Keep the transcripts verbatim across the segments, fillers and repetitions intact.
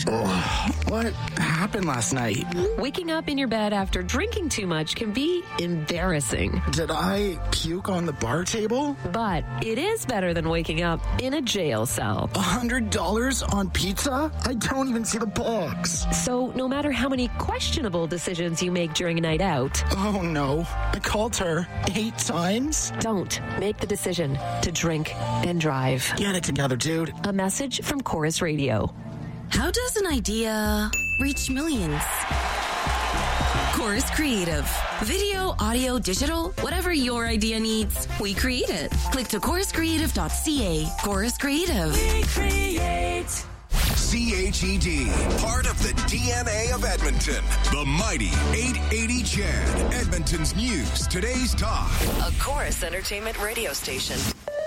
Ugh, what happened last night? Waking up in your bed after drinking too much can be embarrassing. Did I puke on the bar table? But it is better than waking up in a jail cell. A hundred dollars on pizza? I don't even see the box. So no matter how many questionable decisions you make during a night out... Oh no, I called her eight times? Don't make the decision to drink and drive. Get it together, dude. A message from Chorus Radio. How does an idea reach millions? Chorus Creative. Video, audio, digital, whatever your idea needs, we create it. Click to chorus creative dot c a. Chorus Creative. We create. C H E D, part of the D N A of Edmonton. The mighty eight eighty C H E D, Edmonton's news, today's talk. A Chorus Entertainment radio station.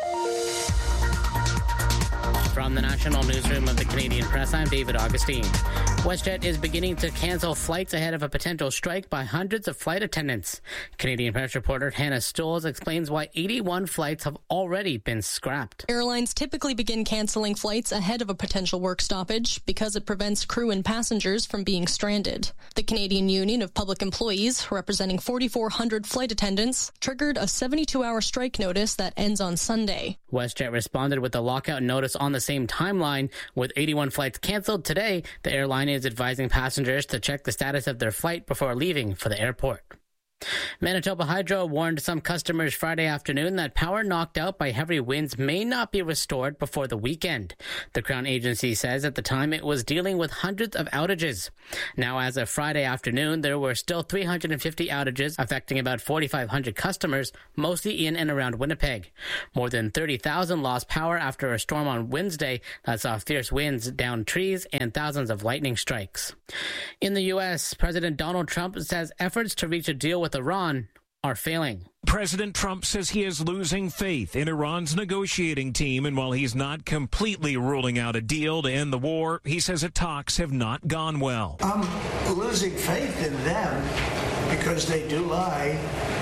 From the National Newsroom of the Canadian Press, I'm David Augustine. WestJet is beginning to cancel flights ahead of a potential strike by hundreds of flight attendants. Canadian Press reporter Hannah Stolz explains why eighty-one flights have already been scrapped. Airlines typically begin canceling flights ahead of a potential work stoppage because it prevents crew and passengers from being stranded. The Canadian Union of Public Employees, representing forty-four hundred flight attendants, triggered a seventy-two hour strike notice that ends on Sunday. WestJet responded with a lockout notice on the same timeline. With eighty-one flights canceled today, the airline is advising passengers to check the status of their flight before leaving for the airport. Manitoba Hydro warned some customers Friday afternoon that power knocked out by heavy winds may not be restored before the weekend. The Crown Agency says at the time it was dealing with hundreds of outages. Now, as of Friday afternoon, there were still three hundred fifty outages affecting about forty-five hundred customers, mostly in and around Winnipeg. More than thirty thousand lost power after a storm on Wednesday that saw fierce winds down trees and thousands of lightning strikes. In the U S, President Donald Trump says efforts to reach a deal with Iran are failing. President Trump says he is losing faith in Iran's negotiating team, and while he's not completely ruling out a deal to end the war, he says the talks have not gone well. I'm losing faith in them because they do lie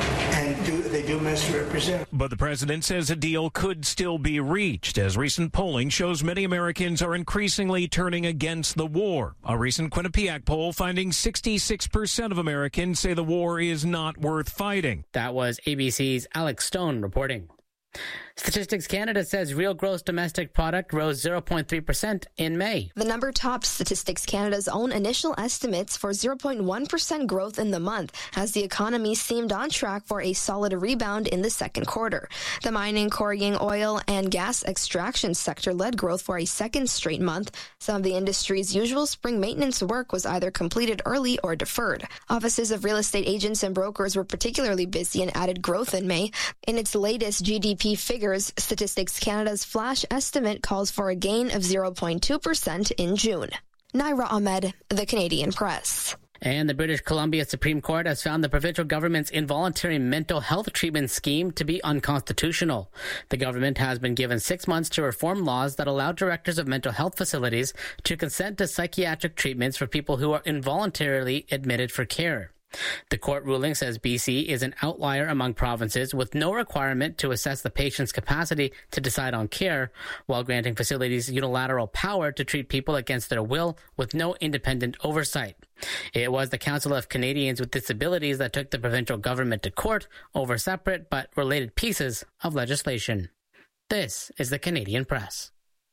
and do, they do misrepresent. But the president says a deal could still be reached, as recent polling shows many Americans are increasingly turning against the war. A recent Quinnipiac poll finding sixty-six percent of Americans say the war is not worth fighting. That was A B C's Alex Stone reporting. Statistics Canada says real gross domestic product rose zero point three percent in May. The number topped Statistics Canada's own initial estimates for zero point one percent growth in the month, as the economy seemed on track for a solid rebound in the second quarter. The mining, quarrying, oil, and gas extraction sector led growth for a second straight month. Some of the industry's usual spring maintenance work was either completed early or deferred. Offices of real estate agents and brokers were particularly busy and added growth in May. In its latest G D P figure, Statistics Canada's flash estimate calls for a gain of zero point two percent in June. Naira Ahmed, The Canadian Press. And the British Columbia Supreme Court has found the provincial government's involuntary mental health treatment scheme to be unconstitutional. The government has been given six months to reform laws that allow directors of mental health facilities to consent to psychiatric treatments for people who are involuntarily admitted for care. The court ruling says B C is an outlier among provinces with no requirement to assess the patient's capacity to decide on care, while granting facilities unilateral power to treat people against their will with no independent oversight. It was the Council of Canadians with Disabilities that took the provincial government to court over separate but related pieces of legislation. This is the Canadian Press.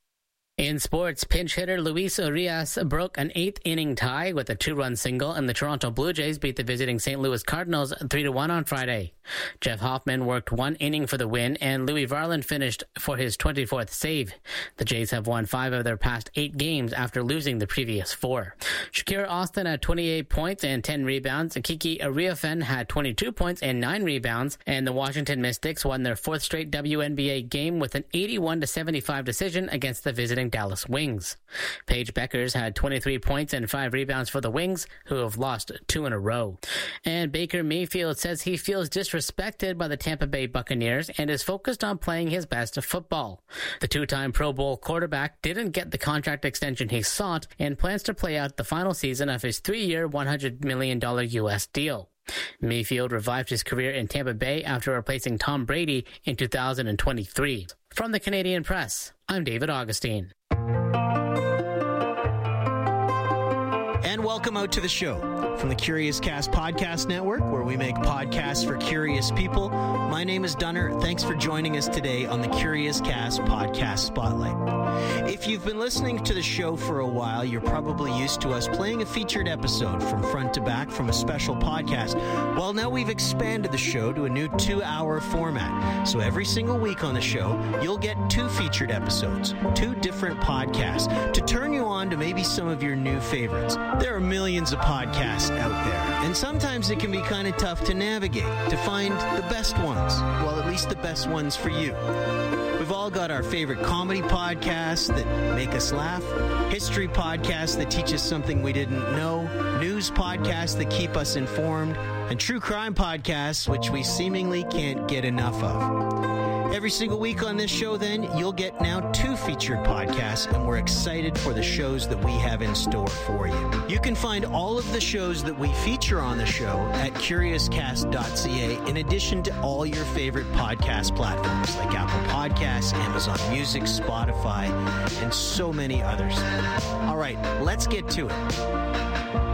In sports, pinch hitter Luis Urias broke an eighth-inning tie with a two-run single, and the Toronto Blue Jays beat the visiting Saint Louis Cardinals three to one on Friday. Jeff Hoffman worked one inning for the win, and Louis Varland finished for his twenty-fourth save. The Jays have won five of their past eight games after losing the previous four. Shakira Austin had twenty-eight points and ten rebounds. Kiki Ariafen had twenty-two points and nine rebounds, and the Washington Mystics won their fourth straight W N B A game with an eighty-one to seventy-five decision against the visiting Dallas Wings. Paige Beckers had twenty-three points and five rebounds for the Wings, who have lost two in a row. And Baker Mayfield says he feels disrespected by the Tampa Bay Buccaneers and is focused on playing his best football. The two-time Pro Bowl quarterback didn't get the contract extension he sought and plans to play out the final season of his three-year, one hundred million dollars U S deal. Mayfield revived his career in Tampa Bay after replacing Tom Brady in two thousand twenty-three. From the Canadian Press, I'm David Augustine. welcome out to the show. From the Curious Cast Podcast Network, where we make podcasts for curious people, my name is Dunner. Thanks for joining us today on the Curious Cast Podcast Spotlight. If you've been listening to the show for a while, you're probably used to us playing a featured episode from front to back from a special podcast. Well, now we've expanded the show to a new two-hour format. So every single week on the show, you'll get two featured episodes, two different podcasts, to turn you on to maybe some of your new favorites. There are millions of podcasts out there, and sometimes it can be kind of tough to navigate, to find the best ones. Well, at least the best ones for you. We've all got our favorite comedy podcasts that make us laugh, history podcasts that teach us something we didn't know, news podcasts that keep us informed, and true crime podcasts which we seemingly can't get enough of. Every single week on this show, then, you'll get now two featured podcasts, and we're excited for the shows that we have in store for you. You can find all of the shows that we feature on the show at curious cast dot c a, in addition to all your favorite podcast platforms like Apple Podcasts, Amazon Music, Spotify, and so many others. All right, let's get to it.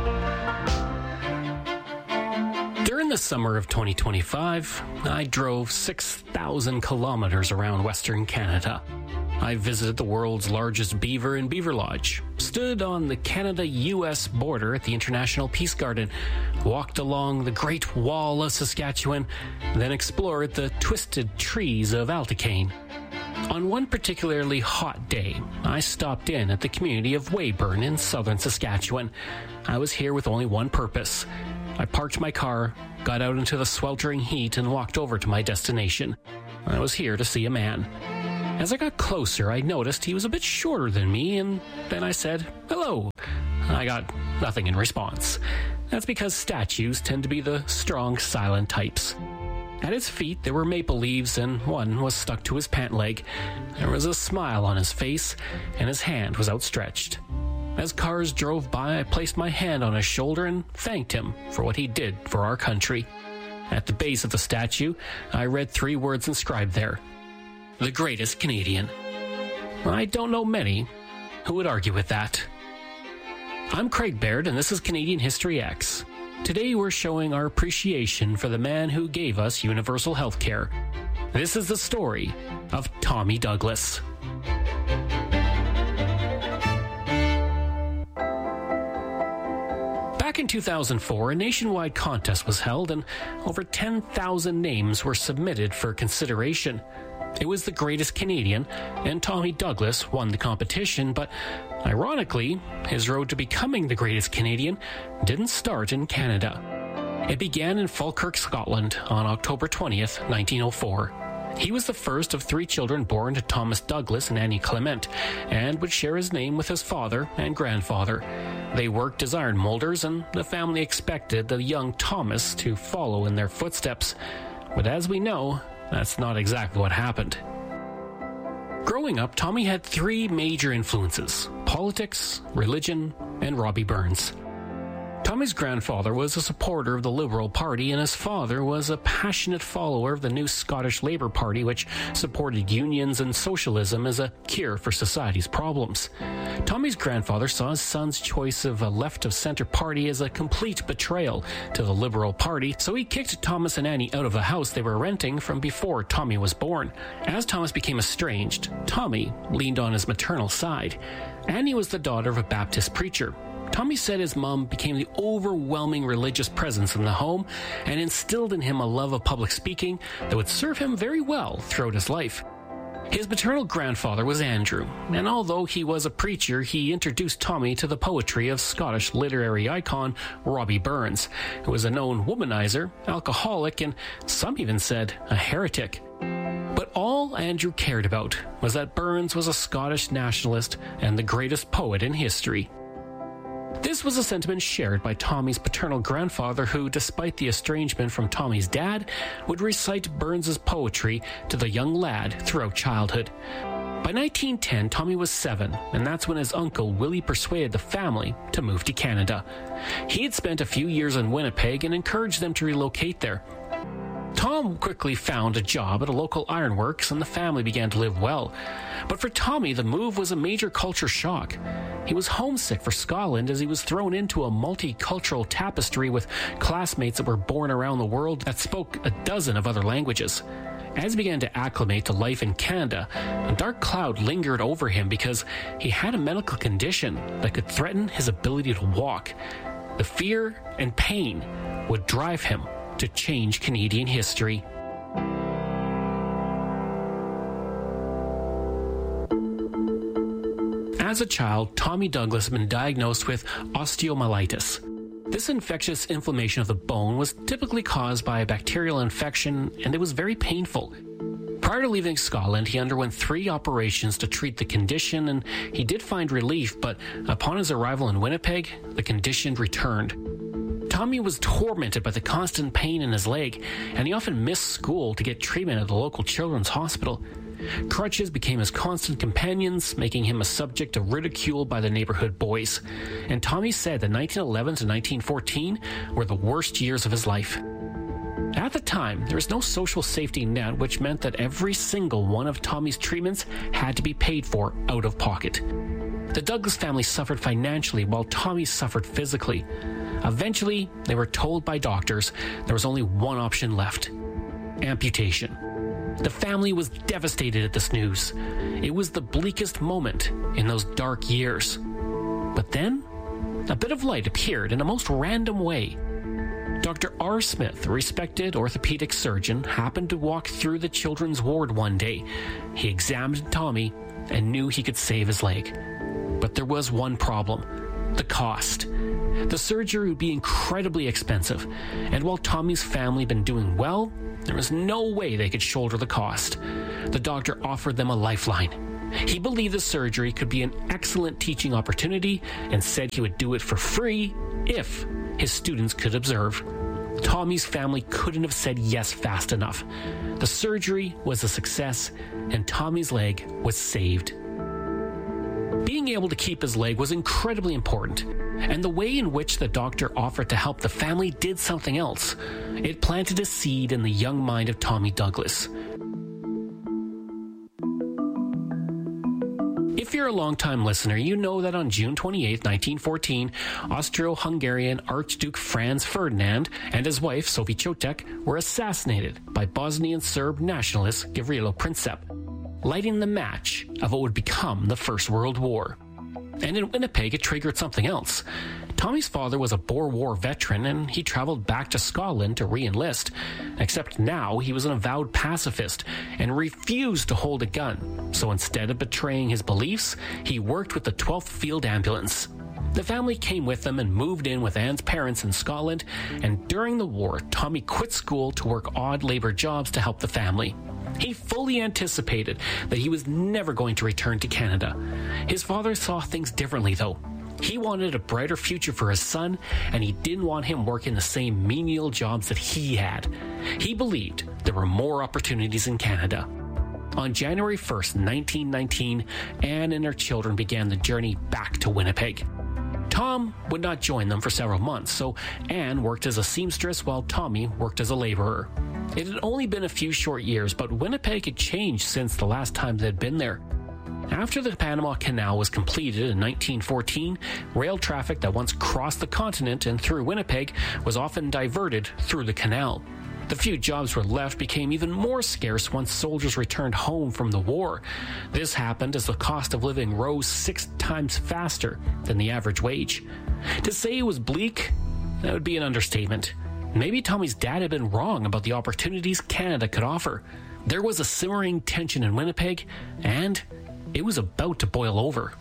During the summer of twenty twenty-five, I drove six thousand kilometers around Western Canada. I visited the world's largest beaver in Beaver Lodge, stood on the Canada-U S border at the International Peace Garden, walked along the Great Wall of Saskatchewan, then explored the twisted trees of Alticaine. On one particularly hot day, I stopped in at the community of Weyburn in southern Saskatchewan. I was here with only one purpose. I parked my car, got out into the sweltering heat, and walked over to my destination. I was here to see a man. As I got closer, I noticed he was a bit shorter than me, and then I said, "Hello." I got nothing in response. That's because statues tend to be the strong, silent types. At his feet, there were maple leaves, and one was stuck to his pant leg. There was a smile on his face, and his hand was outstretched. As cars drove by, I placed my hand on his shoulder and thanked him for what he did for our country. At the base of the statue, I read three words inscribed there: "The greatest Canadian." I don't know many who would argue with that. I'm Craig Baird, and this is Canadian History X. Today we're showing our appreciation for the man who gave us universal health care. This is the story of Tommy Douglas. Back in two thousand four, a nationwide contest was held, and over ten thousand names were submitted for consideration. It was the greatest Canadian, and Tommy Douglas won the competition, but ironically, his road to becoming the greatest Canadian didn't start in Canada. It began in Falkirk, Scotland on October twentieth, nineteen oh four. He was the first of three children born to Thomas Douglas and Annie Clement, and would share his name with his father and grandfather. They worked as iron molders, and the family expected the young Thomas to follow in their footsteps. But as we know, that's not exactly what happened. Growing up, Tommy had three major influences: politics, religion, and Robbie Burns. Tommy's grandfather was a supporter of the Liberal Party, and his father was a passionate follower of the new Scottish Labour Party, which supported unions and socialism as a cure for society's problems. Tommy's grandfather saw his son's choice of a left-of-centre party as a complete betrayal to the Liberal Party, so he kicked Thomas and Annie out of the house they were renting from before Tommy was born. As Thomas became estranged, Tommy leaned on his maternal side. Annie was the daughter of a Baptist preacher. Tommy said his mom became the overwhelming religious presence in the home and instilled in him a love of public speaking that would serve him very well throughout his life. His maternal grandfather was Andrew, and although he was a preacher, he introduced Tommy to the poetry of Scottish literary icon Robbie Burns, who was a known womanizer, alcoholic, and some even said a heretic. But all Andrew cared about was that Burns was a Scottish nationalist and the greatest poet in history. This was a sentiment shared by Tommy's paternal grandfather, who, despite the estrangement from Tommy's dad, would recite Burns's poetry to the young lad throughout childhood. By nineteen ten, Tommy was seven, and that's when his uncle Willie persuaded the family to move to Canada. He had spent a few years in Winnipeg and encouraged them to relocate there. Tom quickly found a job at a local ironworks and the family began to live well. But for Tommy, the move was a major culture shock. He was homesick for Scotland as he was thrown into a multicultural tapestry with classmates that were born around the world that spoke a dozen of other languages. As he began to acclimate to life in Canada, a dark cloud lingered over him because he had a medical condition that could threaten his ability to walk. The fear and pain would drive him to change Canadian history. As a child, Tommy Douglas had been diagnosed with osteomyelitis. This infectious inflammation of the bone was typically caused by a bacterial infection, and it was very painful. Prior to leaving Scotland, he underwent three operations to treat the condition, and he did find relief, but upon his arrival in Winnipeg, the condition returned. Tommy was tormented by the constant pain in his leg, and he often missed school to get treatment at the local children's hospital. Crutches became his constant companions, making him a subject of ridicule by the neighborhood boys. And Tommy said that nineteen eleven to nineteen fourteen were the worst years of his life. At the time, there was no social safety net, which meant that every single one of Tommy's treatments had to be paid for out of pocket. The Douglas family suffered financially while Tommy suffered physically. Eventually, they were told by doctors there was only one option left: amputation. The family was devastated at this news. It was the bleakest moment in those dark years. But then, a bit of light appeared in a most random way. Doctor R. Smith, a respected orthopedic surgeon, happened to walk through the children's ward one day. He examined Tommy and knew he could save his leg. But there was one problem: the cost. The surgery would be incredibly expensive, and while Tommy's family had been doing well, there was no way they could shoulder the cost. The doctor offered them a lifeline. He believed the surgery could be an excellent teaching opportunity and said he would do it for free if his students could observe. Tommy's family couldn't have said yes fast enough. The surgery was a success, and Tommy's leg was saved. Being able to keep his leg was incredibly important, and the way in which the doctor offered to help the family did something else. It planted a seed in the young mind of Tommy Douglas. If you're a long-time listener, you know that on June twenty-eighth, nineteen fourteen, Austro-Hungarian Archduke Franz Ferdinand and his wife, Sophie Chotek, were assassinated by Bosnian Serb nationalist Gavrilo Princip, lighting the match of what would become the First World War. And in Winnipeg, it triggered something else. Tommy's father was a Boer War veteran, and he traveled back to Scotland to re-enlist, except now he was an avowed pacifist and refused to hold a gun. So instead of betraying his beliefs, he worked with the twelfth Field Ambulance. The family came with them and moved in with Anne's parents in Scotland, and during the war, Tommy quit school to work odd labor jobs to help the family. He fully anticipated that he was never going to return to Canada. His father saw things differently, though. He wanted a brighter future for his son, and he didn't want him working the same menial jobs that he had. He believed there were more opportunities in Canada. On January first, nineteen nineteen, Anne and her children began the journey back to Winnipeg. Tom would not join them for several months, so Anne worked as a seamstress while Tommy worked as a laborer. It had only been a few short years, but Winnipeg had changed since the last time they'd been there. After the Panama Canal was completed in nineteen fourteen, rail traffic that once crossed the continent and through Winnipeg was often diverted through the canal. The few jobs were left became even more scarce once soldiers returned home from the war. This happened as the cost of living rose six times faster than the average wage. To say it was bleak, that would be an understatement. Maybe Tommy's dad had been wrong about the opportunities Canada could offer. There was a simmering tension in Winnipeg, and it was about to boil over.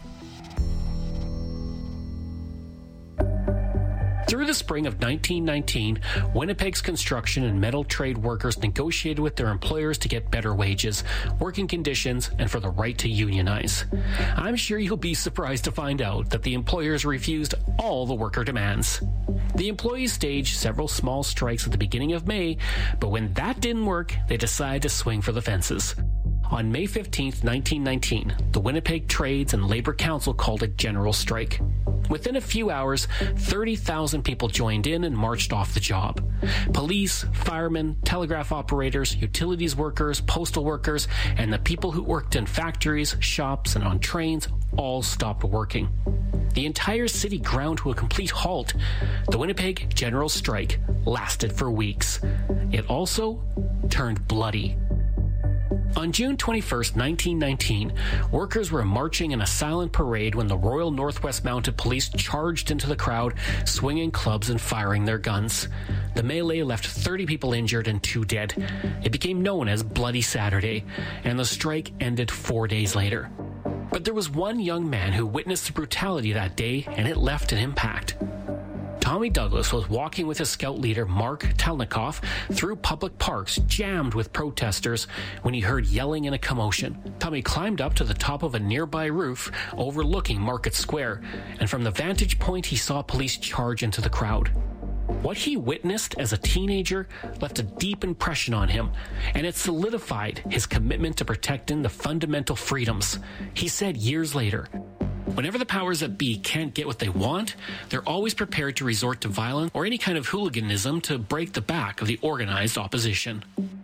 Through the spring of nineteen nineteen, Winnipeg's construction and metal trade workers negotiated with their employers to get better wages, working conditions, and for the right to unionize. I'm sure you'll be surprised to find out that the employers refused all the worker demands. The employees staged several small strikes at the beginning of May, but when that didn't work, they decided to swing for the fences. On May fifteenth, nineteen nineteen, the Winnipeg Trades and Labor Council called a general strike. Within a few hours, thirty thousand people joined in and marched off the job. Police, firemen, telegraph operators, utilities workers, postal workers, and the people who worked in factories, shops, and on trains all stopped working. The entire city ground to a complete halt. The Winnipeg general strike lasted for weeks. It also turned bloody. On June twenty-first, nineteen nineteen, workers were marching in a silent parade when the Royal Northwest Mounted Police charged into the crowd, swinging clubs and firing their guns. The melee left thirty people injured and two dead. It became known as Bloody Saturday, and the strike ended four days later. But there was one young man who witnessed the brutality that day, and it left an impact. Tommy Douglas was walking with his scout leader, Mark Telnikoff, through public parks jammed with protesters when he heard yelling and a commotion. Tommy climbed up to the top of a nearby roof overlooking Market Square, and from the vantage point he saw police charge into the crowd. What he witnessed as a teenager left a deep impression on him, and it solidified his commitment to protecting the fundamental freedoms. He said years later, "Whenever the powers that be can't get what they want, they're always prepared to resort to violence or any kind of hooliganism to break the back of the organized opposition."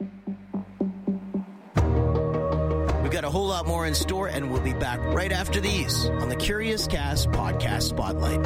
We've got a whole lot more in store, and we'll be back right after these on the Curious Cast Podcast Spotlight.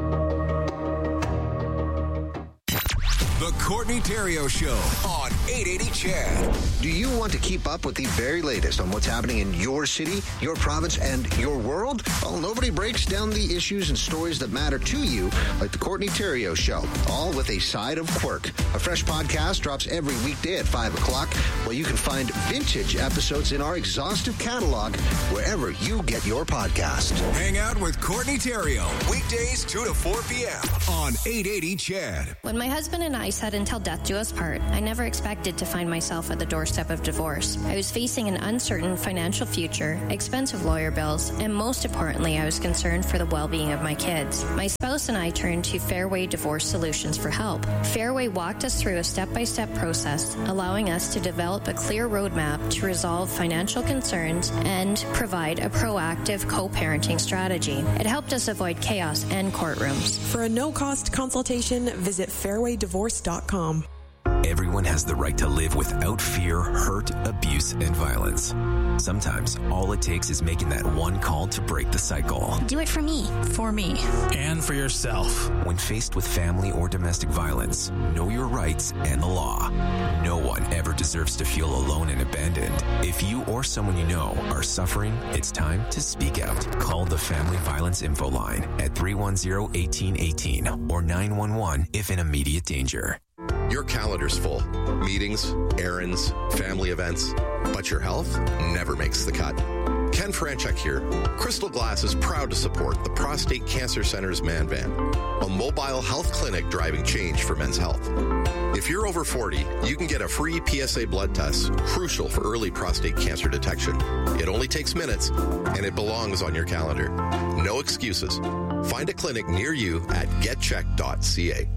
The Courtney Theriault Show on eight eighty C H E D. Do you want to keep up with the very latest on what's happening in your city, your province, and your world? Well, nobody breaks down the issues and stories that matter to you like the Courtney Theriault Show, all with a side of quirk. A fresh podcast drops every weekday at five o'clock, while you can find vintage episodes in our exhaustive catalog wherever you get your podcast. Hang out with Courtney Theriault, weekdays two to four p.m. on eight eighty C H E D. When my husband and I said until death do us part, I never expected to find myself at the doorstep of divorce. I was facing an uncertain financial future, expensive lawyer bills, and most importantly, I was concerned for the well-being of my kids. My spouse and I turned to Fairway Divorce Solutions for help. Fairway walked us through a step-by-step process, allowing us to develop a clear roadmap to resolve financial concerns and provide a proactive co-parenting strategy. It helped us avoid chaos and courtrooms. For a no-cost consultation, visit fairway divorce dot com. Everyone has the right to live without fear, hurt, abuse, and violence. Sometimes all it takes is making that one call to break the cycle. Do it for me. For me. And for yourself. When faced with family or domestic violence, know your rights and the law. No one ever deserves to feel alone and abandoned. If you or someone you know are suffering, it's time to speak out. Call the Family Violence Info Line at three one zero, one eight one eight or nine one one if in immediate danger. Your calendar's full. Meetings, errands, family events. But your health never makes the cut. Ken Franchuk here. Crystal Glass is proud to support the Prostate Cancer Center's Man Van, a mobile health clinic driving change for men's health. If you're over forty, you can get a free P S A blood test, crucial for early prostate cancer detection. It only takes minutes, and it belongs on your calendar. No excuses. Find a clinic near you at get check dot c a.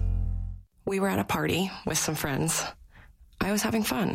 We were at a party with some friends. I was having fun.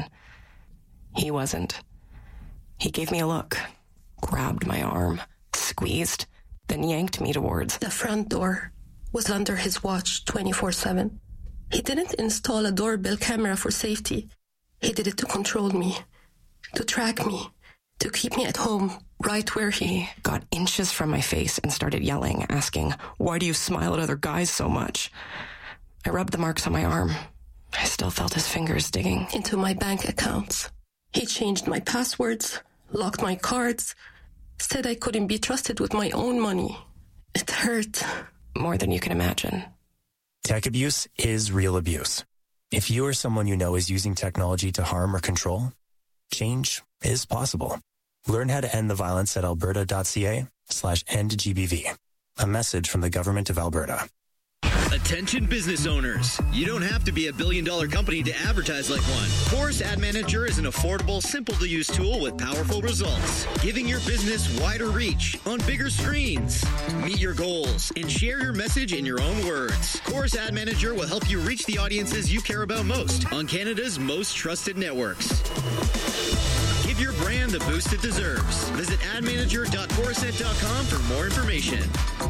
He wasn't. He gave me a look, grabbed my arm, squeezed, then yanked me towards the front door. Was under his watch twenty-four seven. He didn't install a doorbell camera for safety. He did it to control me, to track me, to keep me at home, right where he got inches from my face and started yelling, asking, "Why do you smile at other guys so much?" I rubbed the marks on my arm. I still felt his fingers digging into my bank accounts. He changed my passwords, locked my cards, said I couldn't be trusted with my own money. It hurt. More than you can imagine. Tech abuse is real abuse. If you or someone you know is using technology to harm or control, change is possible. Learn how to end the violence at alberta dot c a slash end G B V. A message from the Government of Alberta. Attention business owners. You don't have to be a billion dollar company to advertise like one. Chorus Ad Manager is an affordable, simple to use tool with powerful results, giving your business wider reach on bigger screens. Meet your goals and share your message in your own words. Chorus Ad Manager will help you reach the audiences you care about most on Canada's most trusted networks. Give Give your brand the boost it deserves. Visit ad manager dot corset dot com for more information.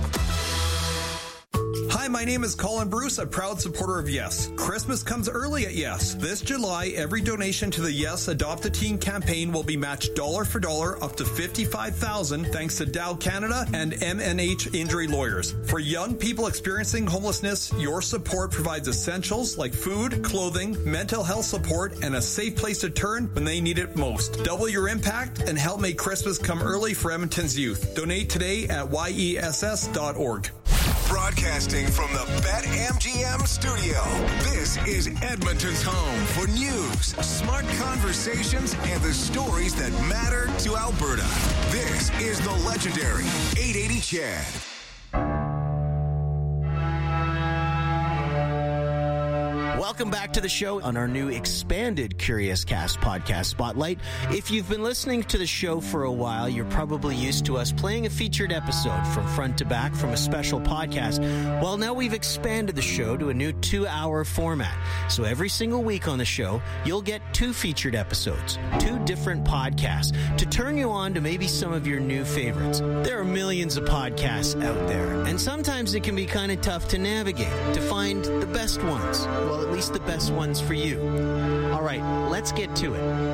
Hi, my name is Colin Bruce, a proud supporter of Yes. Christmas comes early at Yes. This July, every donation to the Yes Adopt a Teen campaign will be matched dollar for dollar up to fifty-five thousand dollars thanks to Dow Canada and M N H Injury Lawyers. For young people experiencing homelessness, your support provides essentials like food, clothing, mental health support, and a safe place to turn when they need it most. Double your impact and help make Christmas come early for Edmonton's youth. Donate today at Y E S S dot org. Broadcasting from the BetMGM studio, this is Edmonton's home for news, smart conversations, and the stories that matter to Alberta. This is the legendary eight eighty Chad. Welcome back to the show on our new expanded Curious Cast podcast Spotlight. If you've been listening to the show for a while, you're probably used to us playing a featured episode from front to back from a special podcast. Well, now we've expanded the show to a new two-hour format. So every single week on the show, you'll get two featured episodes, two different podcasts, to turn you on to maybe some of your new favorites. There are millions of podcasts out there, and sometimes it can be kind of tough to navigate, to find the best ones. Well, at least the best ones for you. All right, let's get to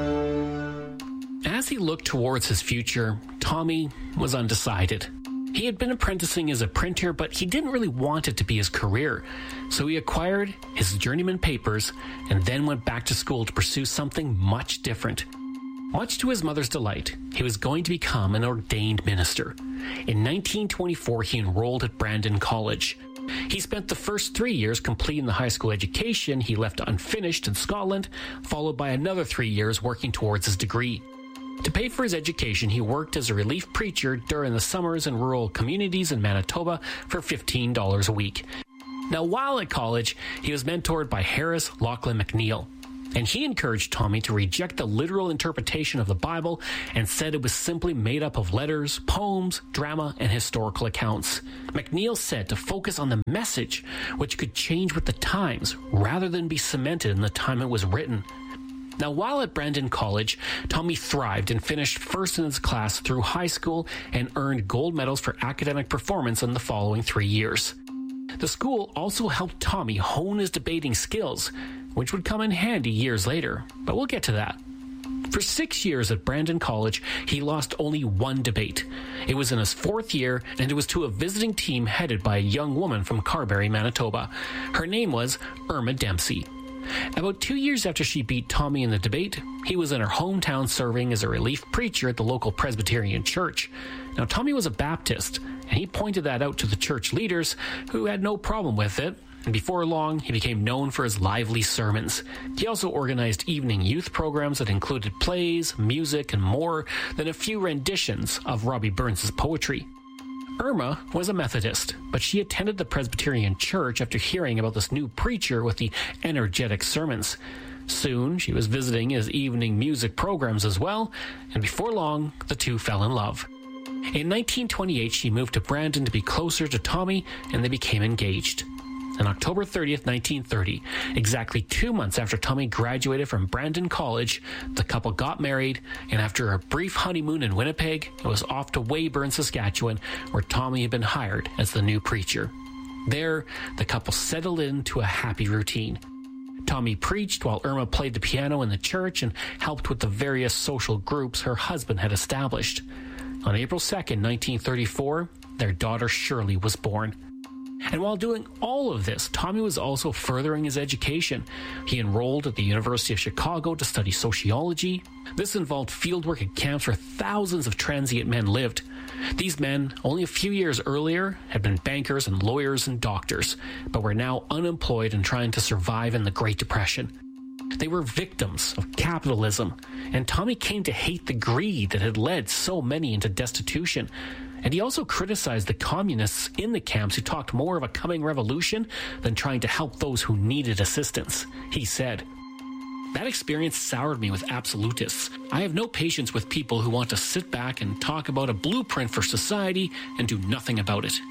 it. As he looked towards his future, Tommy was undecided. He had been apprenticing as a printer, but he didn't really want it to be his career. So he acquired his journeyman papers and then went back to school to pursue something much different. Much to his mother's delight, he was going to become an ordained minister. In nineteen twenty-four, he enrolled at Brandon College. He spent the first three years completing the high school education he left unfinished in Scotland, followed by another three years working towards his degree. To pay for his education, he worked as a relief preacher during the summers in rural communities in Manitoba for fifteen dollars a week. Now, while at college, he was mentored by Harris Lachlan McNeil, and he encouraged Tommy to reject the literal interpretation of the Bible and said it was simply made up of letters, poems, drama, and historical accounts. McNeil said to focus on the message, which could change with the times rather than be cemented in the time it was written. Now, while at Brandon College, Tommy thrived and finished first in his class through high school and earned gold medals for academic performance in the following three years. The school also helped Tommy hone his debating skills, which would come in handy years later, but we'll get to that. For six years at Brandon College, he lost only one debate. It was in his fourth year, and it was to a visiting team headed by a young woman from Carberry, Manitoba. Her name was Irma Dempsey. About two years after she beat Tommy in the debate, he was in her hometown serving as a relief preacher at the local Presbyterian church. Now, Tommy was a Baptist, and he pointed that out to the church leaders, who had no problem with it. And before long, he became known for his lively sermons. He also organized evening youth programs that included plays, music, and more than a few renditions of Robbie Burns' poetry. Irma was a Methodist, but she attended the Presbyterian church after hearing about this new preacher with the energetic sermons. Soon, she was visiting his evening music programs as well, and before long, the two fell in love. In nineteen twenty-eight, she moved to Brandon to be closer to Tommy, and they became engaged. On October thirtieth, nineteen thirty, exactly two months after Tommy graduated from Brandon College, the couple got married, and after a brief honeymoon in Winnipeg, it was off to Weyburn, Saskatchewan, where Tommy had been hired as the new preacher. There, the couple settled into a happy routine. Tommy preached while Irma played the piano in the church and helped with the various social groups her husband had established. On April second, nineteen thirty-four, their daughter Shirley was born. And while doing all of this, Tommy was also furthering his education. He enrolled at the University of Chicago to study sociology. This involved fieldwork at camps where thousands of transient men lived. These men, only a few years earlier, had been bankers and lawyers and doctors, but were now unemployed and trying to survive in the Great Depression. They were victims of capitalism, and Tommy came to hate the greed that had led so many into destitution. And he also criticized the communists in the camps who talked more of a coming revolution than trying to help those who needed assistance. He said, "That experience soured me with absolutists. I have no patience with people who want to sit back and talk about a blueprint for society and do nothing about it."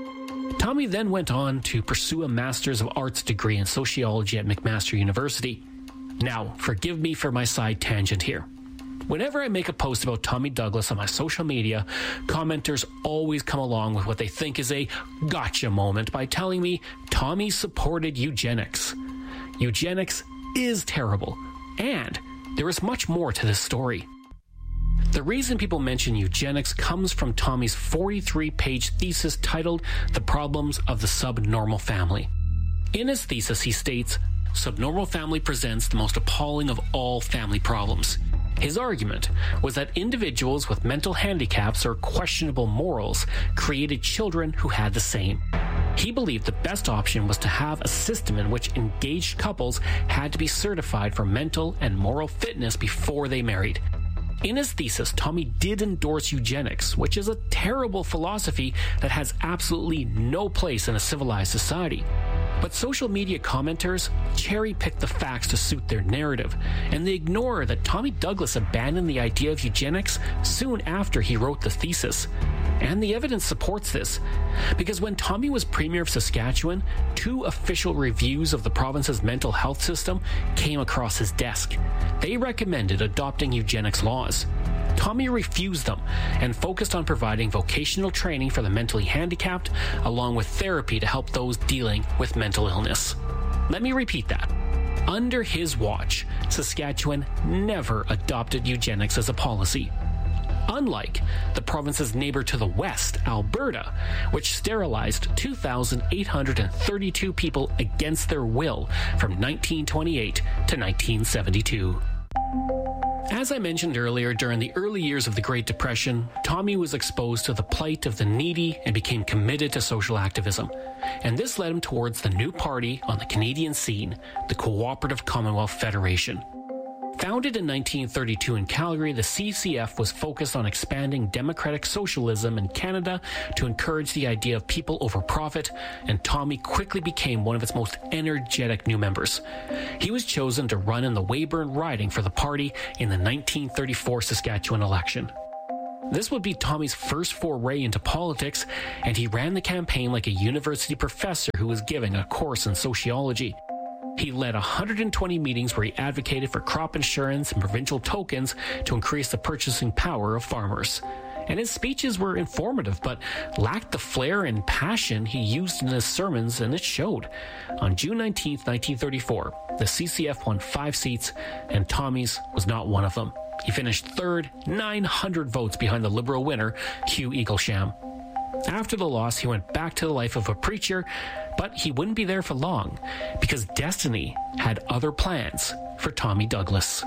Tommy then went on to pursue a Master's of Arts degree in sociology at McMaster University. Now, forgive me for my side tangent here. Whenever I make a post about Tommy Douglas on my social media, commenters always come along with what they think is a gotcha moment by telling me Tommy supported eugenics. Eugenics is terrible, and there is much more to this story. The reason people mention eugenics comes from Tommy's forty-three page thesis titled The Problems of the Subnormal Family. In his thesis, he states, "Subnormal family presents the most appalling of all family problems." His argument was that individuals with mental handicaps or questionable morals created children who had the same. He believed the best option was to have a system in which engaged couples had to be certified for mental and moral fitness before they married. In his thesis, Tommy did endorse eugenics, which is a terrible philosophy that has absolutely no place in a civilized society. But social media commenters cherry-pick the facts to suit their narrative, and they ignore that Tommy Douglas abandoned the idea of eugenics soon after he wrote the thesis. And the evidence supports this, because when Tommy was Premier of Saskatchewan, two official reviews of the province's mental health system came across his desk. They recommended adopting eugenics laws. Tommy refused them and focused on providing vocational training for the mentally handicapped, along with therapy to help those dealing with mental illness. Let me repeat that. Under his watch, Saskatchewan never adopted eugenics as a policy. Unlike the province's neighbor to the west, Alberta, which sterilized two thousand eight hundred thirty-two people against their will from nineteen twenty-eight to nineteen seventy-two. As I mentioned earlier, during the early years of the Great Depression, Tommy was exposed to the plight of the needy and became committed to social activism. And this led him towards the new party on the Canadian scene, the Cooperative Commonwealth Federation. Founded in nineteen thirty-two in Calgary, the C C F was focused on expanding democratic socialism in Canada to encourage the idea of people over profit, and Tommy quickly became one of its most energetic new members. He was chosen to run in the Weyburn riding for the party in the nineteen thirty-four Saskatchewan election. This would be Tommy's first foray into politics, and he ran the campaign like a university professor who was giving a course in sociology. He led one hundred twenty meetings where he advocated for crop insurance and provincial tokens to increase the purchasing power of farmers. And his speeches were informative, but lacked the flair and passion he used in his sermons, and it showed. On June nineteenth, nineteen thirty-four, the C C F won five seats, and Tommy's was not one of them. He finished third, nine hundred votes behind the Liberal winner, Hugh Eaglesham. After the loss, he went back to the life of a preacher, but he wouldn't be there for long, because destiny had other plans for Tommy Douglas.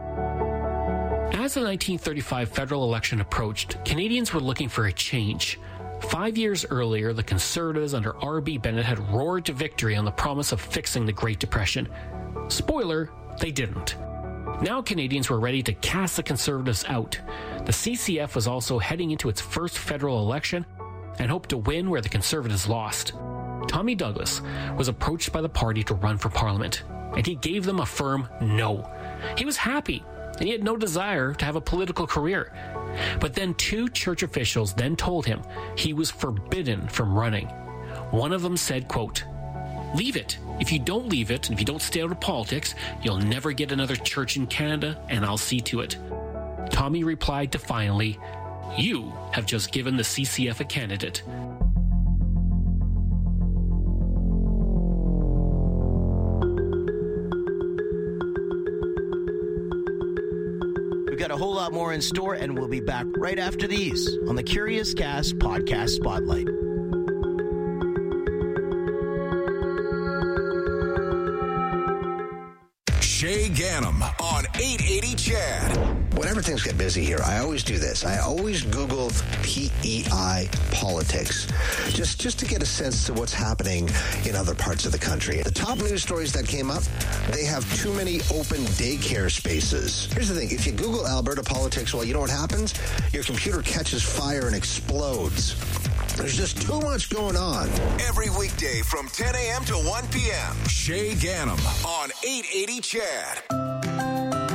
As the nineteen thirty-five federal election approached, Canadians were looking for a change. Five years earlier, the Conservatives under R B Bennett had roared to victory on the promise of fixing the Great Depression. Spoiler, they didn't. Now Canadians were ready to cast the Conservatives out. The C C F was also heading into its first federal election and hoped to win where the Conservatives lost. Tommy Douglas was approached by the party to run for Parliament, and he gave them a firm no. He was happy, and he had no desire to have a political career. But then two church officials then told him he was forbidden from running. One of them said, quote, "Leave it. If you don't leave it, and if you don't stay out of politics, you'll never get another church in Canada, and I'll see to it." Tommy replied defiantly, "You have just given the C C F a candidate." We've got a whole lot more in store, and we'll be back right after these on the Curious Cast Podcast Spotlight. Shay Ganem on eight eighty C H A D. Whenever things get busy here, I always do this. I always Google P E I politics, just, just to get a sense to what's happening in other parts of the country. The top news stories that came up, they have too many open daycare spaces. Here's the thing. If you Google Alberta politics, well, you know what happens? Your computer catches fire and explodes. There's just too much going on. Every weekday from ten a.m. to one p.m. Shay Ganem on eight eighty C H A D. Hey,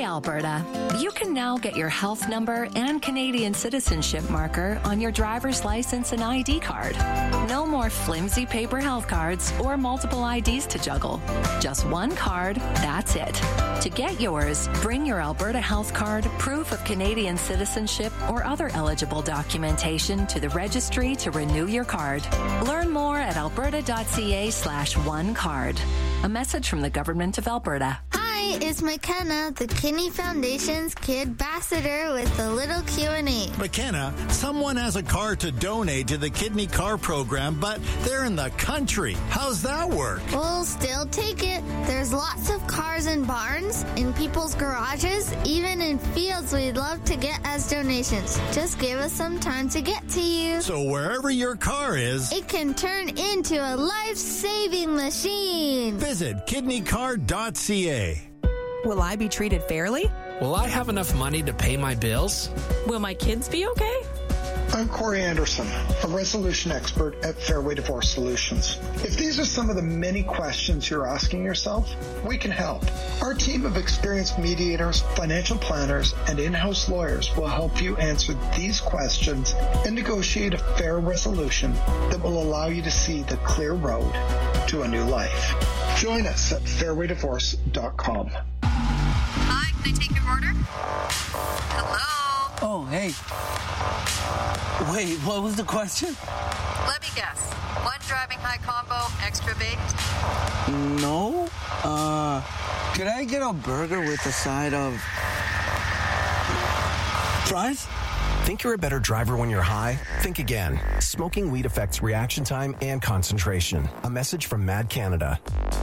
Alberta. You can now get your health number and Canadian citizenship marker on your driver's license and I D card. No more flimsy paper health cards or multiple I Ds to juggle. Just one card, that's it. To get yours, bring your Alberta health card, proof of Canadian citizenship, or other eligible documentation to the registry to renew your card. Learn more at alberta.ca slash one card. A message from the Government of Alberta. Hi, it's McKenna, the Kidney Foundation's Kid Ambassador with a little Q and A. McKenna, someone has a car to donate to the Kidney Car Program, but they're in the country. How's that work? We'll still take it. There's lots of cars in barns, in people's garages, even in fields we'd love to get as donations. Just give us some time to get to you. So wherever your car is, it can turn into a life-saving machine. Visit kidney card dot c a. Will I be treated fairly? Will I have enough money to pay my bills? Will my kids be okay? I'm Corey Anderson, a resolution expert at Fairway Divorce Solutions. If these are some of the many questions you're asking yourself, we can help. Our team of experienced mediators, financial planners, and in-house lawyers will help you answer these questions and negotiate a fair resolution that will allow you to see the clear road to a new life. Join us at fairway divorce dot com. Hi, can I take your order? Hello? Oh, hey. Wait, what was the question? Let me guess. One driving high combo, extra baked? No. Uh, could I get a burger with a side of fries? Think you're a better driver when you're high? Think again. Smoking weed affects reaction time and concentration. A message from Mad Canada.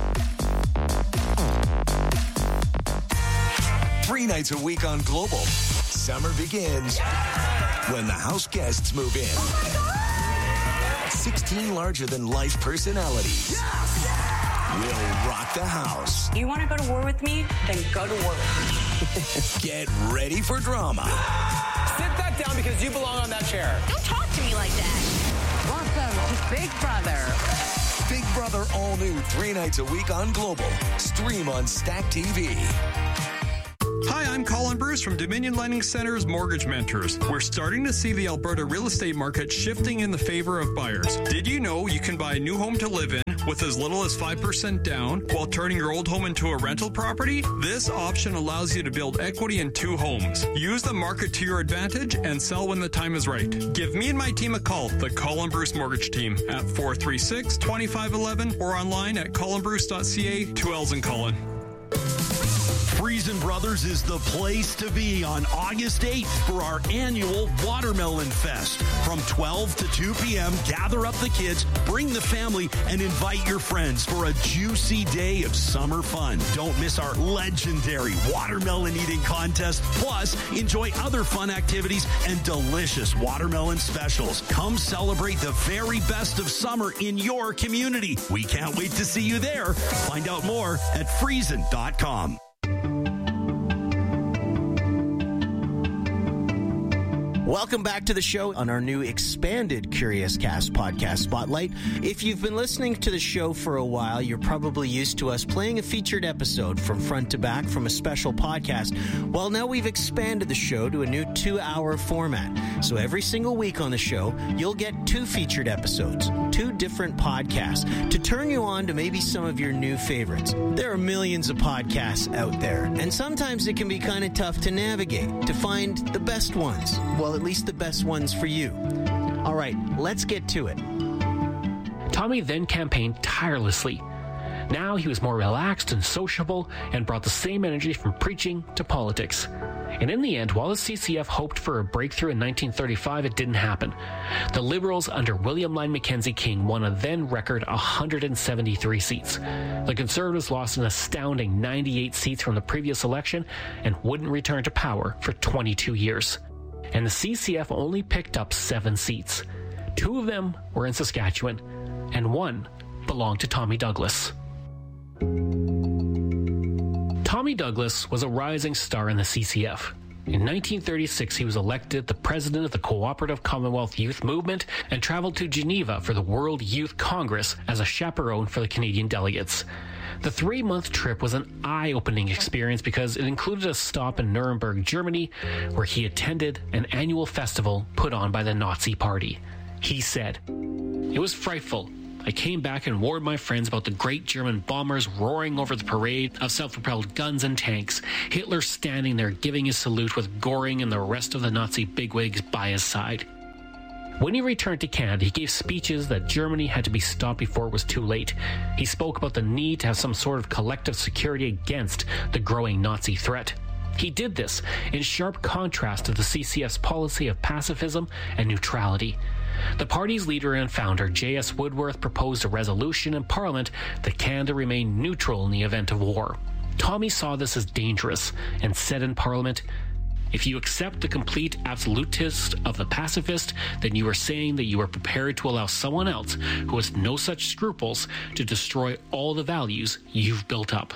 Three nights a week on Global. Summer begins when the house guests move in. Oh sixteen larger-than-life personalities will rock the house. You want to go to war with me? Then go to war. Get ready for drama. Sit that down because you belong on that chair. Don't talk to me like that. Welcome to Big Brother. Big Brother all new three nights a week on Global. Stream on Stack T V. Hi, I'm Colin Bruce from Dominion Lending Center's Mortgage Mentors. We're starting to see the Alberta real estate market shifting in the favor of buyers. Did you know you can buy a new home to live in with as little as five percent down while turning your old home into a rental property? This option allows you to build equity in two homes. Use the market to your advantage and sell when the time is right. Give me and my team a call, the Colin Bruce Mortgage Team, at four three six, two five one one or online at colin bruce dot c a. Two L's in Colin. Friesen Brothers is the place to be on August eighth for our annual Watermelon Fest. From twelve to two p.m., gather up the kids, bring the family, and invite your friends for a juicy day of summer fun. Don't miss our legendary watermelon eating contest. Plus, enjoy other fun activities and delicious watermelon specials. Come celebrate the very best of summer in your community. We can't wait to see you there. Find out more at friesen dot com. Welcome back to the show on our new expanded Curious Cast podcast spotlight. If you've been listening to the show for a while, you're probably used to us playing a featured episode from front to back from a special podcast. Well, now we've expanded the show to a new two-hour format. So every single week on the show, you'll get two featured episodes, two different podcasts, to turn you on to maybe some of your new favorites. There are millions of podcasts out there, and sometimes it can be kind of tough to navigate, to find the best ones. Well, at least the best ones for you. All right, let's get to it. Tommy then campaigned tirelessly. Now he was more relaxed and sociable and brought the same energy from preaching to politics. And in the end, while the C C F hoped for a breakthrough in nineteen thirty-five, it didn't happen. The Liberals under William Lyon Mackenzie King won a then record one hundred seventy-three seats. The Conservatives lost an astounding ninety-eight seats from the previous election and wouldn't return to power for twenty-two years. And the C C F only picked up seven seats. Two of them were in Saskatchewan, and one belonged to Tommy Douglas. Tommy Douglas was a rising star in the C C F. In nineteen thirty-six, he was elected the president of the Cooperative Commonwealth Youth Movement and traveled to Geneva for the World Youth Congress as a chaperone for the Canadian delegates. The three-month trip was an eye-opening experience because it included a stop in Nuremberg, Germany, where he attended an annual festival put on by the Nazi Party. He said, "It was frightful. I came back and warned my friends about the great German bombers roaring over the parade of self-propelled guns and tanks, Hitler standing there giving his salute with Göring and the rest of the Nazi bigwigs by his side." When he returned to Canada, he gave speeches that Germany had to be stopped before it was too late. He spoke about the need to have some sort of collective security against the growing Nazi threat. He did this in sharp contrast to the C C F's policy of pacifism and neutrality. The party's leader and founder, J S Woodworth, proposed a resolution in Parliament that Canada remain neutral in the event of war. Tommy saw this as dangerous and said in Parliament, "If you accept the complete absolutist of the pacifist, then you are saying that you are prepared to allow someone else who has no such scruples to destroy all the values you've built up."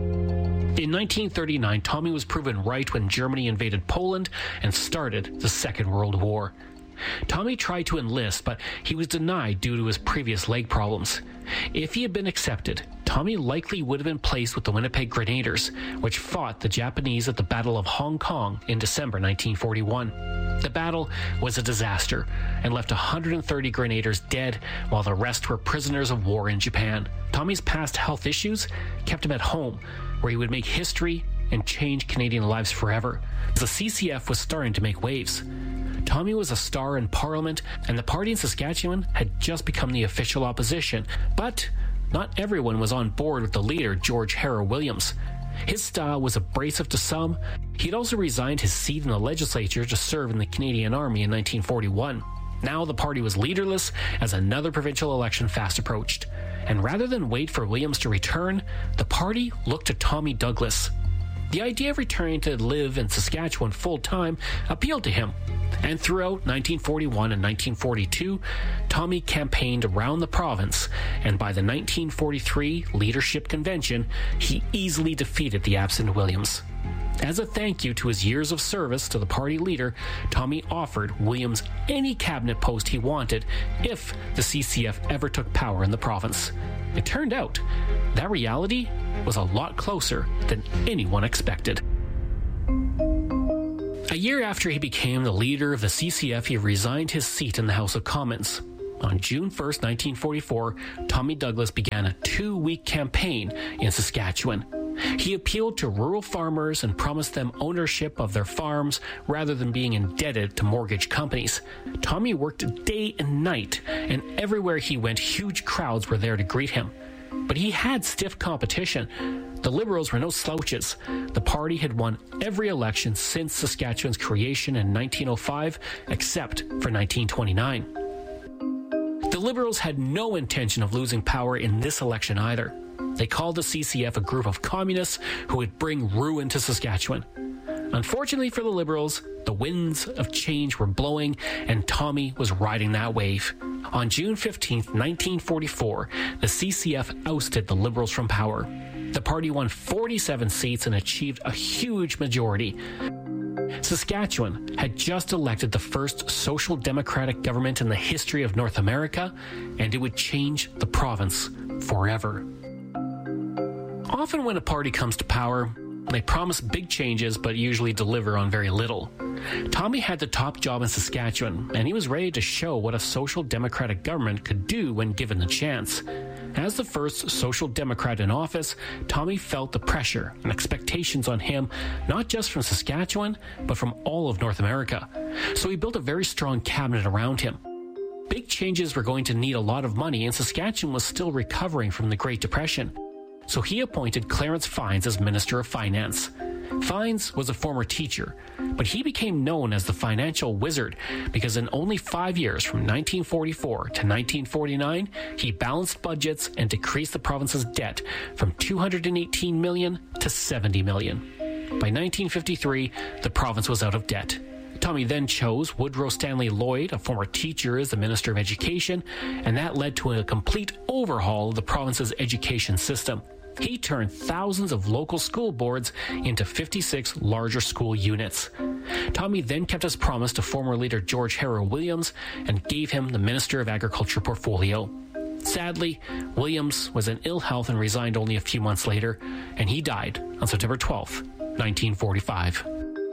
In nineteen thirty-nine, Tommy was proven right when Germany invaded Poland and started the Second World War. Tommy tried to enlist, but he was denied due to his previous leg problems. If he had been accepted, Tommy likely would have been placed with the Winnipeg Grenadiers, which fought the Japanese at the Battle of Hong Kong in December nineteen forty-one. The battle was a disaster and left one hundred thirty Grenadiers dead, while the rest were prisoners of war in Japan. Tommy's past health issues kept him at home, where he would make history and change Canadian lives forever. The C C F was starting to make waves. Tommy was a star in Parliament, and the party in Saskatchewan had just become the official opposition, but not everyone was on board with the leader, George Harrow Williams. His style was abrasive to some. He'd also resigned his seat in the legislature to serve in the Canadian Army in nineteen forty-one. Now the party was leaderless as another provincial election fast approached. And rather than wait for Williams to return, the party looked to Tommy Douglas. The idea of returning to live in Saskatchewan full-time appealed to him. And throughout nineteen forty-one and nineteen forty-two, Tommy campaigned around the province, and by the nineteen forty-three Leadership Convention, he easily defeated the absent Williams. As a thank you to his years of service to the party leader, Tommy offered Williams any cabinet post he wanted if the C C F ever took power in the province. It turned out that reality was a lot closer than anyone expected. A year after he became the leader of the C C F, he resigned his seat in the House of Commons. On June first, nineteen forty-four, Tommy Douglas began a two-week campaign in Saskatchewan. He appealed to rural farmers and promised them ownership of their farms rather than being indebted to mortgage companies. Tommy worked day and night, and everywhere he went, huge crowds were there to greet him. But he had stiff competition. The Liberals were no slouches. The party had won every election since Saskatchewan's creation in nineteen oh five, except for nineteen twenty-nine. The Liberals had no intention of losing power in this election either. They called the C C F a group of communists who would bring ruin to Saskatchewan. Unfortunately for the Liberals, the winds of change were blowing, and Tommy was riding that wave. On June fifteenth, nineteen forty-four, the C C F ousted the Liberals from power. The party won forty-seven seats and achieved a huge majority. Saskatchewan had just elected the first social democratic government in the history of North America, and it would change the province forever. Often when a party comes to power, they promise big changes but usually deliver on very little. Tommy had the top job in Saskatchewan, and he was ready to show what a social democratic government could do when given the chance. As the first social democrat in office, Tommy felt the pressure and expectations on him, not just from Saskatchewan, but from all of North America. So he built a very strong cabinet around him. Big changes were going to need a lot of money, and Saskatchewan was still recovering from the Great Depression. So he appointed Clarence Fines as Minister of Finance. Fines was a former teacher, but he became known as the financial wizard because in only five years, from nineteen forty-four to nineteen forty-nine, he balanced budgets and decreased the province's debt from two hundred eighteen million dollars to seventy million dollars. By nineteen fifty-three, the province was out of debt. Tommy then chose Woodrow Stanley Lloyd, a former teacher, as the Minister of Education, and that led to a complete overhaul of the province's education system. He turned thousands of local school boards into fifty-six larger school units. Tommy then kept his promise to former leader George Harrow Williams and gave him the Minister of Agriculture portfolio. Sadly, Williams was in ill health and resigned only a few months later, and he died on September twelfth, nineteen forty-five.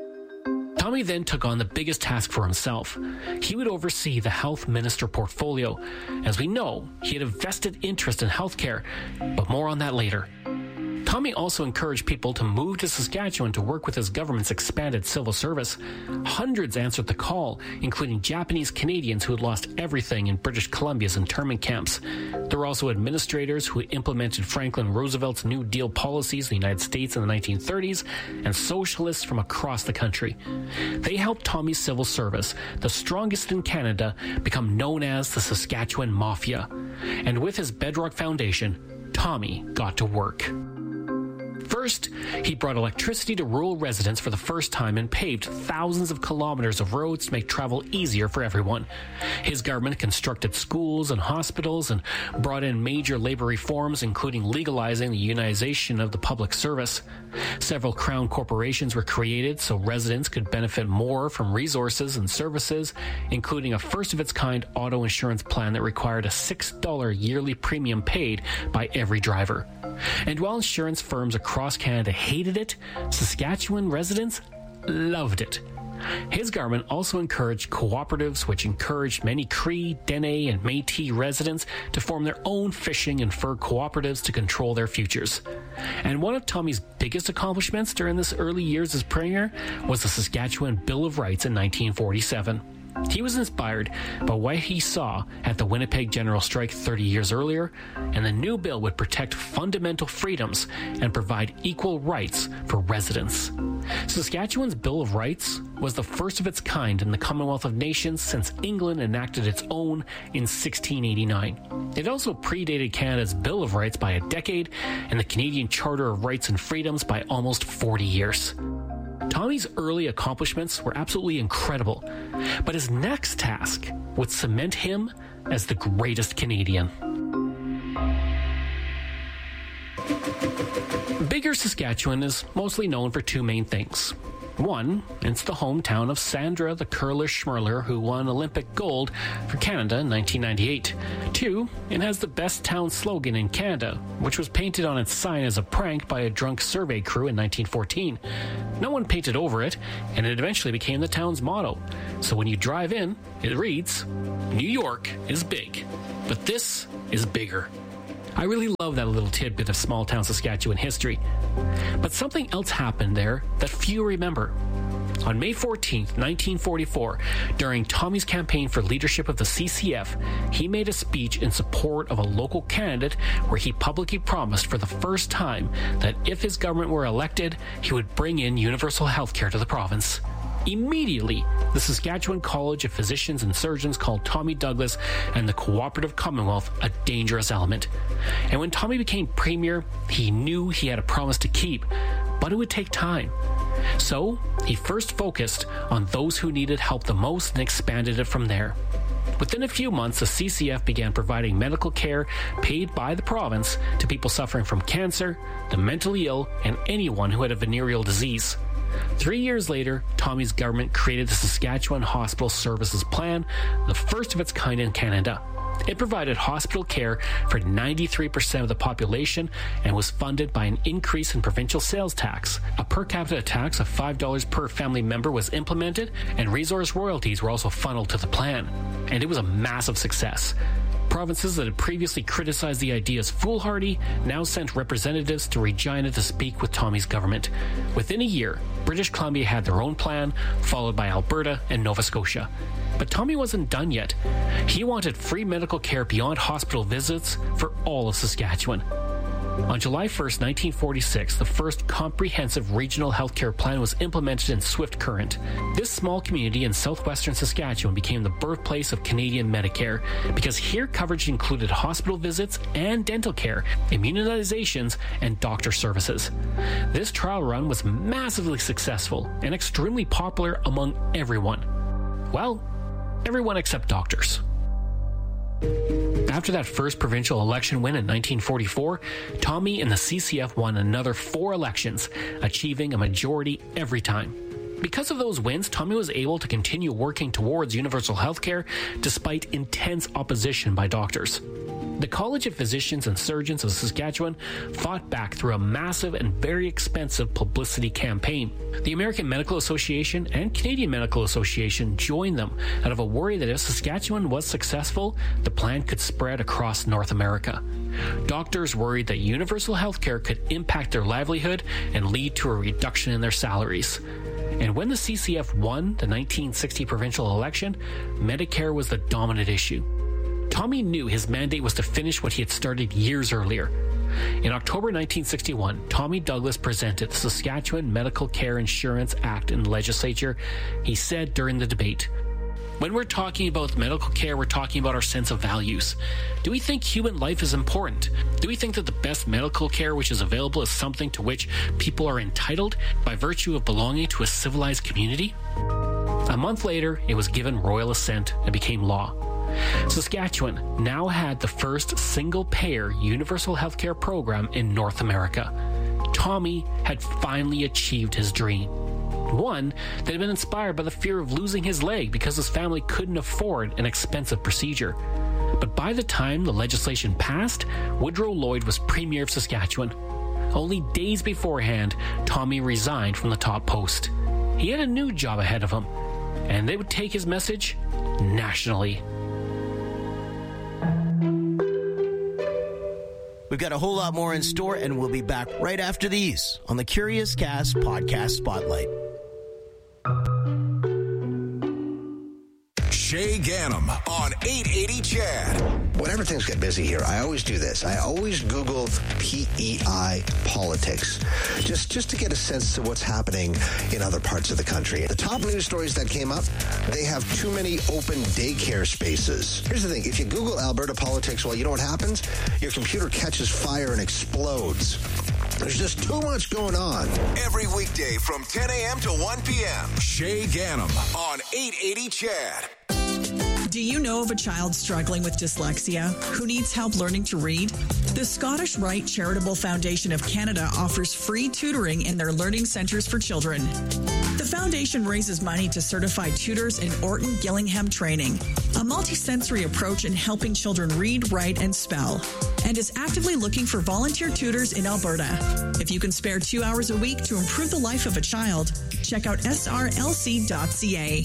Tommy then took on the biggest task for himself. He would oversee the health minister portfolio. As we know, he had a vested interest in healthcare, but more on that later. Tommy also encouraged people to move to Saskatchewan to work with his government's expanded civil service. Hundreds answered the call, including Japanese Canadians who had lost everything in British Columbia's internment camps. There were also administrators who implemented Franklin Roosevelt's New Deal policies in the United States in the nineteen thirties, and socialists from across the country. They helped Tommy's civil service, the strongest in Canada, become known as the Saskatchewan Mafia. And with his bedrock foundation, Tommy got to work. First, he brought electricity to rural residents for the first time and paved thousands of kilometers of roads to make travel easier for everyone. His government constructed schools and hospitals and brought in major labor reforms, including legalizing the unionization of the public service. Several crown corporations were created so residents could benefit more from resources and services, including a first-of-its-kind auto insurance plan that required a six dollars yearly premium paid by every driver. And while insurance firms across Canada hated it, Saskatchewan residents loved it. His government also encouraged cooperatives, which encouraged many Cree, Dene, and Métis residents to form their own fishing and fur cooperatives to control their futures. And one of Tommy's biggest accomplishments during this early years as premier was the Saskatchewan Bill of Rights in nineteen forty-seven. He was inspired by what he saw at the Winnipeg General Strike thirty years earlier, and the new bill would protect fundamental freedoms and provide equal rights for residents. Saskatchewan's Bill of Rights was the first of its kind in the Commonwealth of Nations since England enacted its own in sixteen eighty-nine. It also predated Canada's Bill of Rights by a decade and the Canadian Charter of Rights and Freedoms by almost forty years. Tommy's early accomplishments were absolutely incredible, but his next task would cement him as the greatest Canadian. Bigger Saskatchewan is mostly known for two main things. One, it's the hometown of Sandra the Curler Schmirler, who won Olympic gold for Canada in nineteen ninety-eight. Two, it has the best town slogan in Canada, which was painted on its sign as a prank by a drunk survey crew in nineteen fourteen. No one painted over it, and it eventually became the town's motto. So when you drive in, it reads, "New York is big, but this is bigger." I really love that little tidbit of small-town Saskatchewan history. But something else happened there that few remember. On May fourteenth, nineteen forty-four, during Tommy's campaign for leadership of the C C F, he made a speech in support of a local candidate where he publicly promised for the first time that if his government were elected, he would bring in universal health care to the province. Immediately, the Saskatchewan College of Physicians and Surgeons called Tommy Douglas and the Cooperative Commonwealth a dangerous element. And when Tommy became premier, he knew he had a promise to keep, but it would take time. So, he first focused on those who needed help the most and expanded it from there. Within a few months, the C C F began providing medical care paid by the province to people suffering from cancer, the mentally ill, and anyone who had a venereal disease. Three years later, Tommy's government created the Saskatchewan Hospital Services Plan, the first of its kind in Canada. It provided hospital care for ninety-three percent of the population and was funded by an increase in provincial sales tax. A per capita tax of five dollars per family member was implemented, and resource royalties were also funneled to the plan. And it was a massive success. Provinces that had previously criticized the idea as foolhardy now sent representatives to Regina to speak with Tommy's government. Within a year, British Columbia had their own plan, followed by Alberta and Nova Scotia. But Tommy wasn't done yet. He wanted free medical care beyond hospital visits for all of Saskatchewan. On July first, nineteen forty-six, the first comprehensive regional healthcare plan was implemented in Swift Current. This small community in southwestern Saskatchewan became the birthplace of Canadian Medicare, because here coverage included hospital visits and dental care, immunizations, and doctor services. This trial run was massively successful and extremely popular among everyone. Well, everyone except doctors. After that first provincial election win in nineteen forty-four, Tommy and the C C F won another four elections, achieving a majority every time. Because of those wins, Tommy was able to continue working towards universal health care despite intense opposition by doctors. The College of Physicians and Surgeons of Saskatchewan fought back through a massive and very expensive publicity campaign. The American Medical Association and Canadian Medical Association joined them out of a worry that if Saskatchewan was successful, the plan could spread across North America. Doctors worried that universal health care could impact their livelihood and lead to a reduction in their salaries. And when the C C F won the nineteen sixty provincial election, Medicare was the dominant issue. Tommy knew his mandate was to finish what he had started years earlier. In October nineteen sixty-one, Tommy Douglas presented the Saskatchewan Medical Care Insurance Act in the legislature. He said during the debate, "When we're talking about medical care, we're talking about our sense of values. Do we think human life is important? Do we think that the best medical care which is available is something to which people are entitled by virtue of belonging to a civilized community?" A month later, it was given royal assent and became law. Saskatchewan now had the first single-payer universal healthcare program in North America. Tommy had finally achieved his dream. One that had been inspired by the fear of losing his leg because his family couldn't afford an expensive procedure. But by the time the legislation passed, Woodrow Lloyd was Premier of Saskatchewan. Only days beforehand, Tommy resigned from the top post. He had a new job ahead of him, and they would take his message nationally. We've got a whole lot more in store, and we'll be back right after these on the Curious Cast Podcast Spotlight. Shay Ganem on eight eighty C H A D. Whenever things get busy here, I always do this. I always Google P E I politics, just just to get a sense of what's happening in other parts of the country. The top news stories that came up, they have too many open daycare spaces. Here's the thing. If you Google Alberta politics, well, you know what happens? Your computer catches fire and explodes. There's just too much going on. Every weekday from ten a.m. to one p.m. Shay Ganem on eight eighty C H A D. Do you know of a child struggling with dyslexia who needs help learning to read? The Scottish Rite Charitable Foundation of Canada offers free tutoring in their learning centres for children. The foundation raises money to certify tutors in Orton Gillingham training, a multisensory approach in helping children read, write, and spell, and is actively looking for volunteer tutors in Alberta. If you can spare two hours a week to improve the life of a child, check out S R L C dot C A.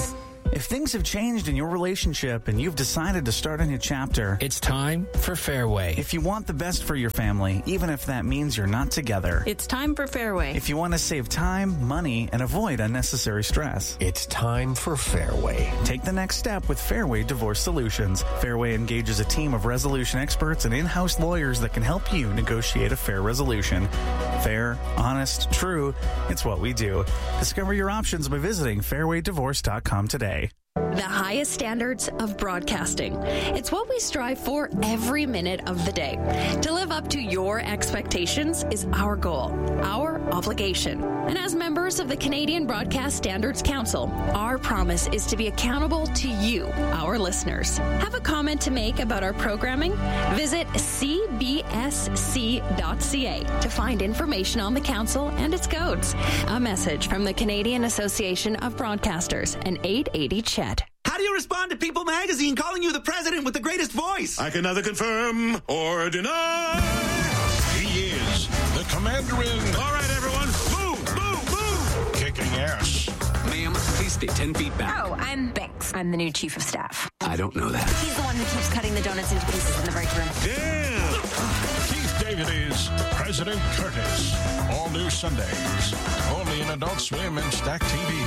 If things have changed in your relationship and you've decided to start a new chapter, it's time for Fairway. If you want the best for your family, even if that means you're not together, it's time for Fairway. If you want to save time, money, and avoid unnecessary stress, it's time for Fairway. Take the next step with Fairway Divorce Solutions. Fairway engages a team of resolution experts and in-house lawyers that can help you negotiate a fair resolution. Fair, honest, true, it's what we do. Discover your options by visiting fairway divorce dot com today. The highest standards of broadcasting. It's what we strive for every minute of the day. To live up to your expectations is our goal, our obligation. And as members of the Canadian Broadcast Standards Council, our promise is to be accountable to you, our listeners. Have a comment to make about our programming? Visit c b s c dot c a to find information on the council and its codes. A message from the Canadian Association of Broadcasters and eight eighty C H A D. How do you respond to People Magazine calling you the president with the greatest voice? I can neither confirm or deny. He is the commander in... All right, everyone, move, move, move! Kicking ass. Ma'am, please stay ten feet back. Oh, I'm Banks. I'm the new chief of staff. I don't know that. He's the one who keeps cutting the donuts into pieces in the break room. Damn! Keith David is President Curtis. All new Sundays. Only in Adult Swim and Stack T V.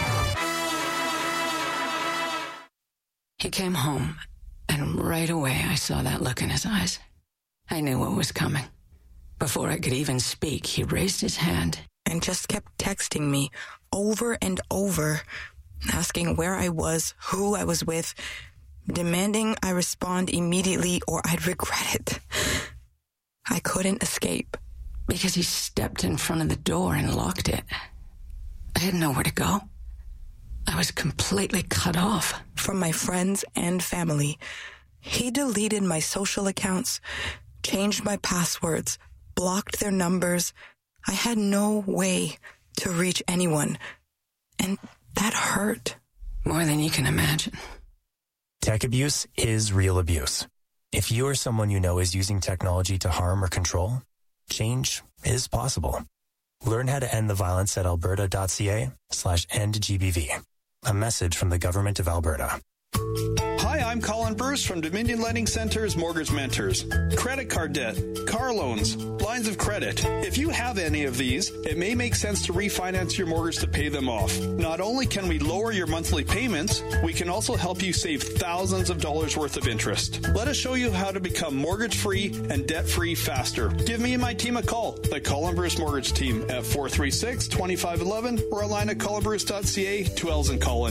He came home, and right away I saw that look in his eyes. I knew what was coming. Before I could even speak, he raised his hand and just kept texting me over and over, asking where I was, who I was with, demanding I respond immediately or I'd regret it. I couldn't escape. Because he stepped in front of the door and locked it. I had nowhere to go. I was completely cut off. From my friends and family. He deleted my social accounts, changed my passwords, blocked their numbers. I had no way to reach anyone. And that hurt. More than you can imagine. Tech abuse is real abuse. If you or someone you know is using technology to harm or control, change is possible. Learn how to end the violence at alberta.ca slash end GBV. A message from the Government of Alberta. Hi, I'm Colin Bruce from Dominion Lending Center's Mortgage Mentors. Credit card debt, car loans, lines of credit. If you have any of these, it may make sense to refinance your mortgage to pay them off. Not only can we lower your monthly payments, we can also help you save thousands of dollars worth of interest. Let us show you how to become mortgage-free and debt-free faster. Give me and my team a call, the Colin Bruce Mortgage Team, at four three six, two five one one or online at colin bruce dot c a, two L's in Colin.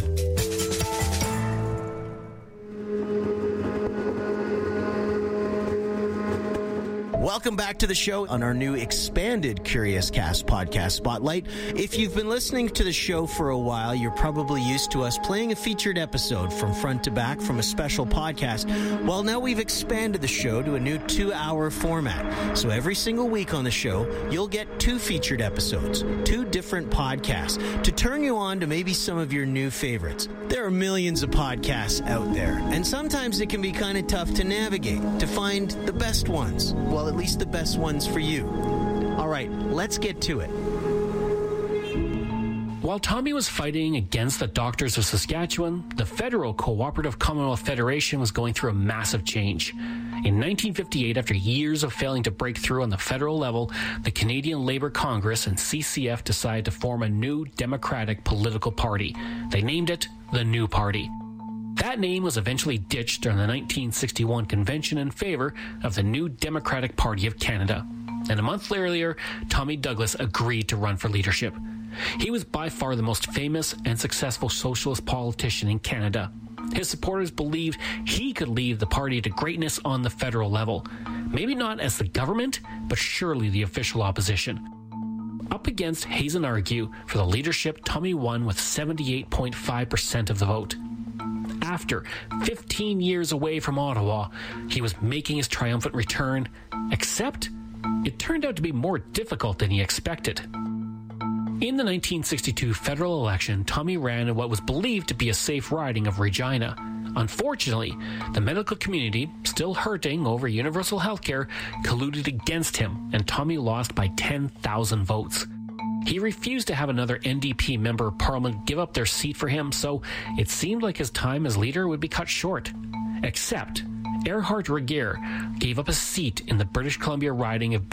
Welcome back to the show on our new expanded Curious Cast podcast spotlight. If you've been listening to the show for a while, you're probably used to us playing a featured episode from front to back from a special podcast. Well, now we've expanded the show to a new two-hour format. So every single week on the show, you'll get two featured episodes, two different podcasts, to turn you on to maybe some of your new favorites. There are millions of podcasts out there, and sometimes it can be kind of tough to navigate, to find the best ones. Well, at least the best ones for you. All right, let's get to it. While Tommy was fighting against the Doctors of Saskatchewan, the Federal Cooperative Commonwealth Federation was going through a massive change. In nineteen fifty-eight, after years of failing to break through on the federal level, the Canadian Labour Congress and C C F decided to form a new democratic political party. They named it the New Party. That name was eventually ditched during the nineteen sixty-one convention in favor of the New Democratic Party of Canada. And a month earlier, Tommy Douglas agreed to run for leadership. He was by far the most famous and successful socialist politician in Canada. His supporters believed he could lead the party to greatness on the federal level. Maybe not as the government, but surely the official opposition. Up against Hazen Argue for the leadership, Tommy won with seventy-eight point five percent of the vote. After fifteen years away from Ottawa, he was making his triumphant return, except it turned out to be more difficult than he expected. In the nineteen sixty-two federal election, Tommy ran in what was believed to be a safe riding of Regina. Unfortunately, the medical community, still hurting over universal health care, colluded against him, and Tommy lost by ten thousand votes. He refused to have another N D P member of Parliament give up their seat for him, so it seemed like his time as leader would be cut short. Except, Erhard Regier gave up a seat in the British Columbia riding of